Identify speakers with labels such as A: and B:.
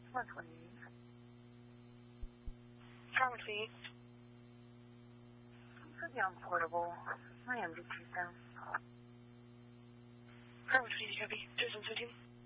A: 128.
B: Pharmacy.
A: Could be on portable. I am 2 cents.
B: Pharmacy, heavy. 217.